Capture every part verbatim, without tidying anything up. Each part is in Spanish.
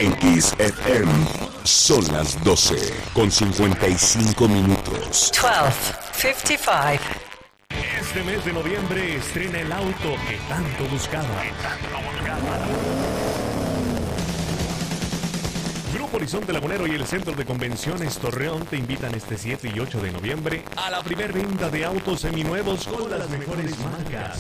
En Kiss F M son las doce con cincuenta y cinco minutos. doce cincuenta y cinco. Este mes de noviembre estrena el auto que tanto buscaba. tanto buscaba. Grupo Horizonte Lagunero y el Centro de Convenciones Torreón te invitan este siete y ocho de noviembre a la primer venta de autos seminuevos con las mejores marcas.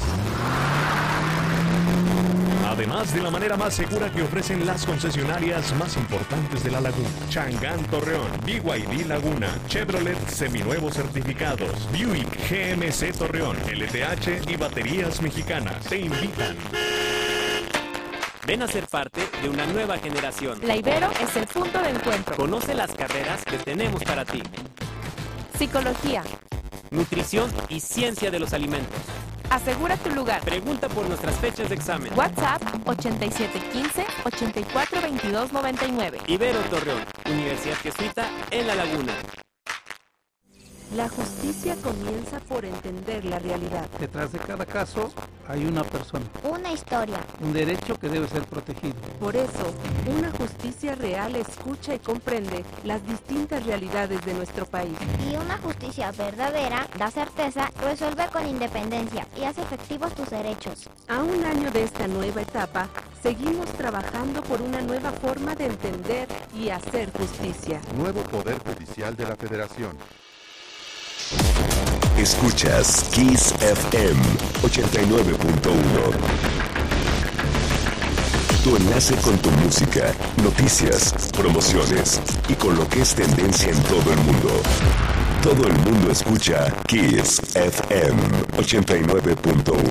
Además de la manera más segura que ofrecen las concesionarias más importantes de la laguna. Chang'an Torreón, B Y D Laguna, Chevrolet Seminuevos Certificados, Buick G M C Torreón, L T H y Baterías Mexicanas te invitan. Ven a ser parte de una nueva generación. La Ibero es el punto de encuentro. Conoce las carreras que tenemos para ti. Psicología, Nutrición y ciencia de los alimentos. asegura tu lugar. Pregunta por nuestras fechas de examen. WhatsApp ochenta y siete quince, ochenta y cuatro veintidós noventa y nueve. Ibero Torreón, Universidad Jesuita en La Laguna. La justicia comienza por entender la realidad. Detrás de cada caso hay una persona, una historia, un derecho que debe ser protegido. Por eso, una justicia real escucha y comprende las distintas realidades de nuestro país. Y una justicia verdadera da certeza, resuelve con independencia y hace efectivos tus derechos. A un año de esta nueva etapa, seguimos trabajando por una nueva forma de entender y hacer justicia. Nuevo Poder Judicial de la Federación. Escuchas Kiss F M ochenta y nueve punto uno. Tu enlace con tu música, noticias, promociones y con lo que es tendencia en todo el mundo. Todo el mundo escucha Kiss F M ochenta y nueve punto uno.